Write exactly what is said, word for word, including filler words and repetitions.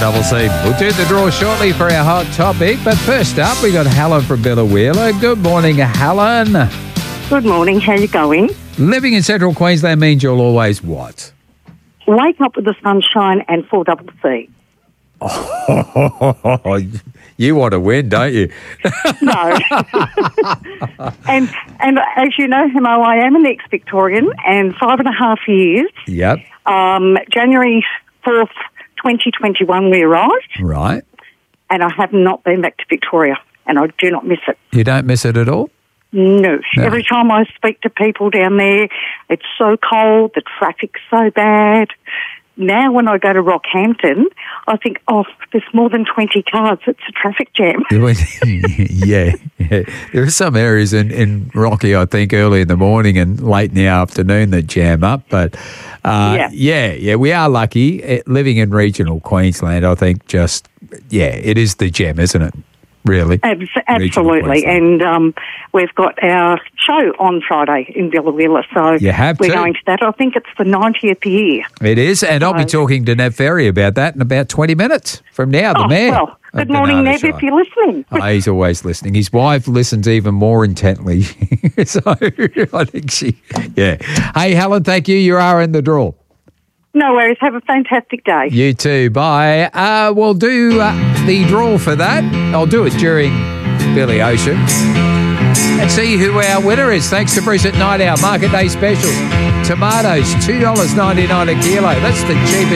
Double C. We'll do the draw shortly for our hot topic, but first up, we got Helen from Biloela. Good morning, Helen. Good morning. How you going? Living in Central Queensland means you'll always what? Wake up with the sunshine and full double C. Oh, you want to win, don't you? No. and and as you know, Hemo, I am an ex-Victorian, and five and a half years. Yep. Um, January fourth, twenty twenty-one, we arrived. Right. And I have not been back to Victoria, and I do not miss it. You don't miss it at all? No. No. Every time I speak to people down there, it's so cold, the traffic's so bad. Now when I go to Rockhampton, I think, oh, there's more than twenty cars. It's a traffic jam. yeah, yeah. There are some areas in, in Rocky, I think, early in the morning and late in the afternoon that jam up. But, uh, yeah. yeah, yeah, we are lucky. Uh, living in regional Queensland, I think just, yeah, it is the gem, isn't it? Really? Abs- absolutely. And um, we've got our show on Friday in Biloela. So you have we're to. going to that. I think it's the ninetieth year. It is. And I'll be So- talking to Nev Ferry about that in about twenty minutes from now, the Oh, mayor. well, of good morning, Bernardo Nev, Shire. if you're listening. Oh, he's always listening. His wife listens even more intently. So I think she, yeah. Hey, Helen, thank you. You are in the draw. No worries. Have a fantastic day. You too. Bye. Uh, we'll do uh, the draw for that. I'll do it during Billy Ocean. And see who our winner is. Thanks to Bruce at Night Out. Market Day Specials. Tomatoes, two dollars ninety-nine a kilo. That's the cheapest.